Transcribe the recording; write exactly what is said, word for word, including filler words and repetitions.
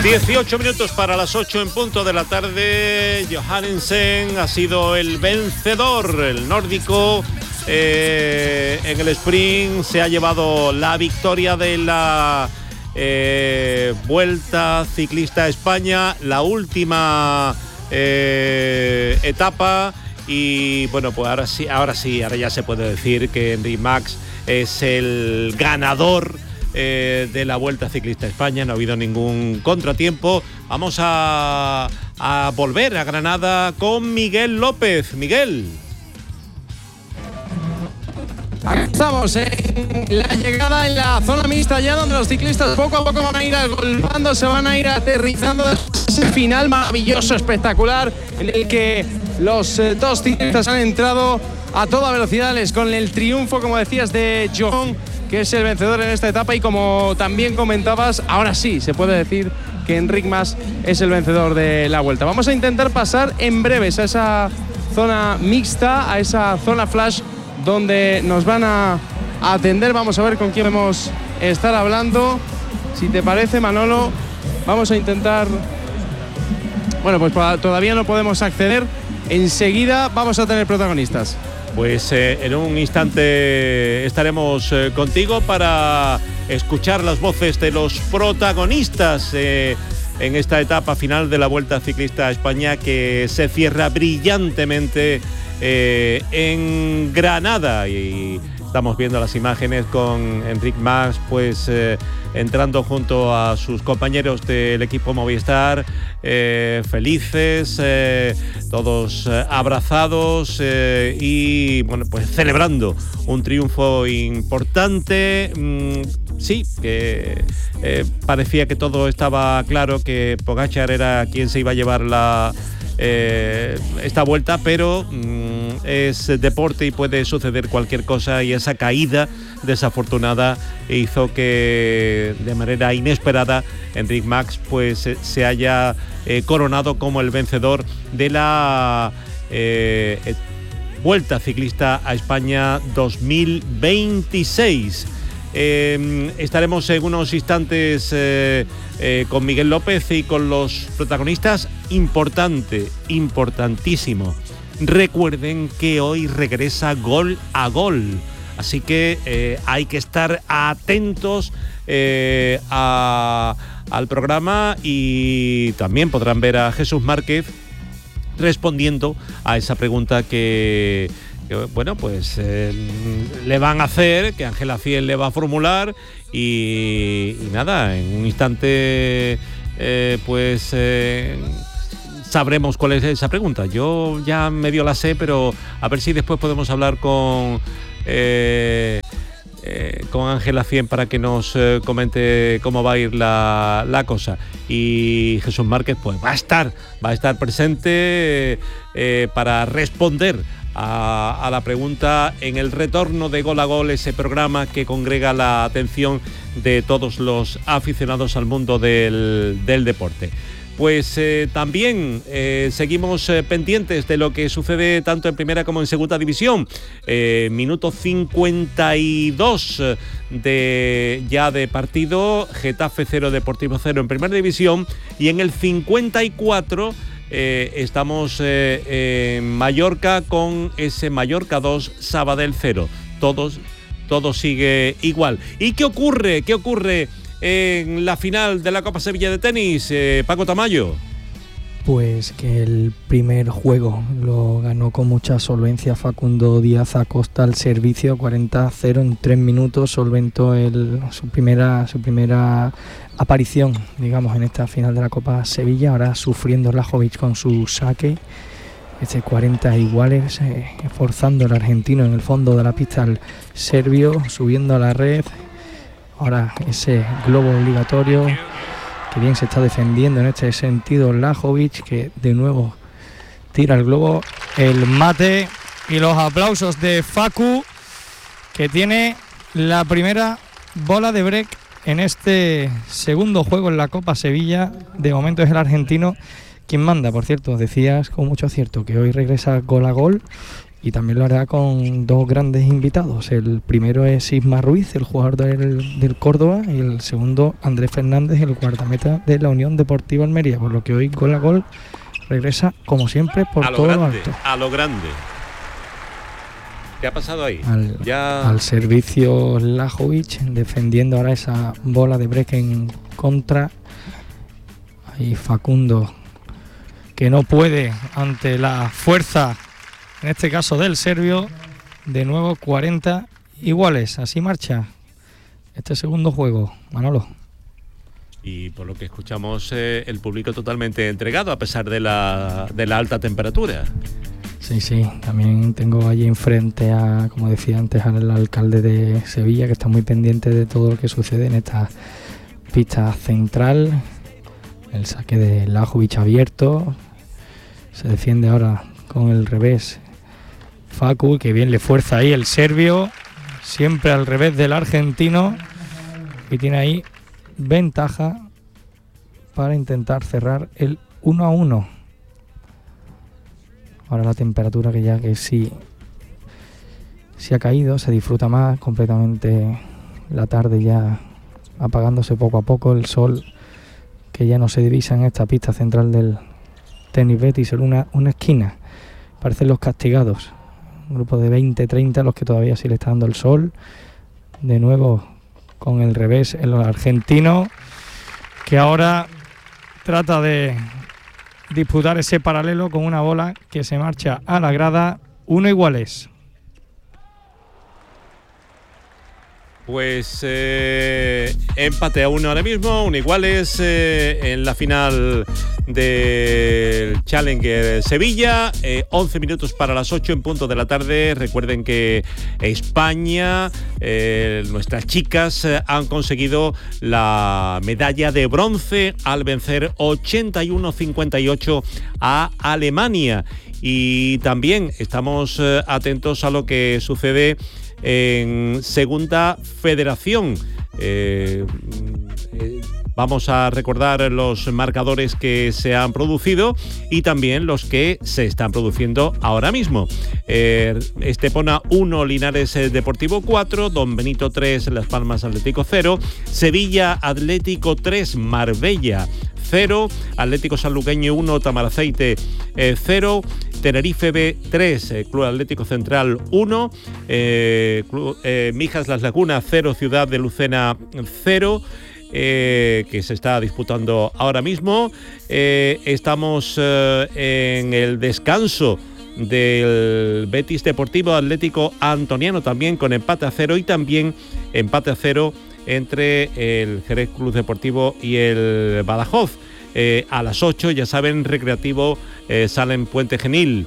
dieciocho minutos para las ocho en punto de la tarde. Johannesen ha sido el vencedor, el nórdico. Eh, en el sprint se ha llevado la victoria de la eh, Vuelta Ciclista a España, la última eh, etapa. Y bueno, pues ahora sí, ahora sí, ahora ya se puede decir que Enric Mas es el ganador Eh, de la Vuelta Ciclista a España. No ha habido ningún contratiempo. Vamos a, a volver a Granada con Miguel López. Miguel. Aquí estamos en la llegada en la zona mixta, ya donde los ciclistas poco a poco van a ir agolpando, se van a ir aterrizando ese final maravilloso, espectacular, en el que los eh, dos ciclistas han entrado a toda velocidad, con el triunfo, como decías, de John, que es el vencedor en esta etapa, y como también comentabas, ahora sí se puede decir que Enric Mas es el vencedor de la Vuelta. Vamos a intentar pasar en breves a esa zona mixta, a esa zona flash, donde nos van a atender. Vamos a ver con quién vamos a estar hablando. Si te parece, Manolo, vamos a intentar... Bueno, pues todavía no podemos acceder. Enseguida vamos a tener protagonistas. Pues eh, en un instante estaremos eh, contigo para escuchar las voces de los protagonistas eh, en esta etapa final de la Vuelta Ciclista a España, que se cierra brillantemente eh, en Granada. Y estamos viendo las imágenes con Enric Mas pues eh, entrando junto a sus compañeros del equipo Movistar, eh, felices, eh, todos eh, abrazados eh, y bueno, pues celebrando un triunfo importante. Mm, sí, que eh, parecía que todo estaba claro, que Pogačar era quien se iba a llevar la Eh, esta vuelta, pero mmm, es deporte y puede suceder cualquier cosa, y esa caída desafortunada hizo que de manera inesperada Enric Mas pues se haya eh, coronado como el vencedor de la eh, Vuelta Ciclista a España dos mil veintiséis. Eh, estaremos en unos instantes eh, eh, con Miguel López y con los protagonistas. Importante, importantísimo. Recuerden que hoy regresa Gol a Gol, así que eh, hay que estar atentos eh, a, al programa, y también podrán ver a Jesús Márquez respondiendo a esa pregunta que... que bueno, pues eh, le van a hacer, que Ángela Fiel le va a formular, y, y nada, en un instante eh, pues eh, sabremos cuál es esa pregunta. Yo ya medio la sé, pero a ver si después podemos hablar con eh, eh, con Ángela Fiel para que nos eh, comente cómo va a ir la, la cosa. Y Jesús Márquez pues va a estar, va a estar presente eh, para responder A, a la pregunta en el retorno de Gol a Gol, ese programa que congrega la atención de todos los aficionados al mundo del, del deporte. Pues eh, también eh, seguimos eh, pendientes de lo que sucede tanto en primera como en segunda división. Eh, minuto cincuenta y dos de, ya de partido, Getafe cero, Deportivo cero en primera división, y en el cincuenta y cuatro Eh, estamos eh, en Mallorca con ese Mallorca dos, Sabadell cero. Todos, todo sigue igual. ¿Y qué ocurre? ¿Qué ocurre en la final de la Copa Sevilla de tenis, eh, Paco Tamayo? Pues que el primer juego lo ganó con mucha solvencia Facundo Díaz Acosta al servicio, cuarenta a cero en tres minutos, solventó el, su primera su primera aparición, digamos, en esta final de la Copa Sevilla. Ahora sufriendo Lajovic con su saque, este cuarenta iguales, eh, forzando el argentino en el fondo de la pista al serbio, subiendo a la red. Ahora ese globo obligatorio, que bien se está defendiendo en este sentido Lajovic, que de nuevo tira el globo, el mate y los aplausos de Facu, que tiene la primera bola de break en este segundo juego en la Copa Sevilla. De momento es el argentino quien manda. Por cierto, decías con mucho acierto que hoy regresa Gol a Gol, y también lo hará con dos grandes invitados. El primero es Isma Ruiz, el jugador del, del Córdoba, y el segundo Andrés Fernández, el guardameta de la Unión Deportiva Almería, por lo que hoy Gol a Gol regresa como siempre por todo grande, lo alto. A lo grande. ¿Qué ha pasado ahí? Al, ya... al servicio Lajovic, defendiendo ahora esa bola de break en contra. Ahí Facundo, que no puede ante la fuerza, en este caso del serbio. De nuevo cuarenta iguales, así marcha este segundo juego, Manolo. Y por lo que escuchamos, eh, el público totalmente entregado a pesar de la, de la alta temperatura. Sí, sí, también tengo allí enfrente a, como decía antes, al alcalde de Sevilla, que está muy pendiente de todo lo que sucede en esta pista central. El saque de Lajovic abierto, se defiende ahora con el revés Facu, que bien le fuerza ahí el serbio, siempre al revés del argentino, y tiene ahí ventaja para intentar cerrar el uno a uno. Ahora la temperatura, que ya que sí, sí ha caído, se disfruta más completamente la tarde, ya apagándose poco a poco el sol, que ya no se divisa en esta pista central del Tenis Betis, en una, una esquina. Parecen los castigados, un grupo de veinte, treinta, los que todavía sí le está dando el sol. De nuevo con el revés el argentino, que ahora trata de disputar ese paralelo con una bola que se marcha a la grada. Uno iguales. Pues eh, empate a uno ahora mismo, un iguales eh, en la final del Challenger Sevilla. eh, once minutos para las ocho en punto de la tarde. Recuerden que España, eh, nuestras chicas, eh, han conseguido la medalla de bronce al vencer ochenta y uno cincuenta y ocho a Alemania. Y también estamos eh, atentos a lo que sucede en Segunda Federación. Eh, eh, vamos a recordar los marcadores que se han producido y también los que se están produciendo ahora mismo. Eh, Estepona uno, Linares Deportivo cuatro, Don Benito tres, Las Palmas Atlético cero, Sevilla Atlético tres, Marbella cero, Atlético Sanluqueño uno, Tamaraceite cero, Tenerife B tres, eh, Club Atlético Central uno, eh, Club, eh, Mijas Las Lagunas cero, Ciudad de Lucena cero, eh, que se está disputando ahora mismo. Eh, estamos eh, en el descanso del Betis Deportivo Atlético Antoniano, también con empate a cero, y también empate a cero entre el Jerez Club Deportivo y el Badajoz. Eh, a las ocho, ya saben, Recreativo eh, Salem Puente Genil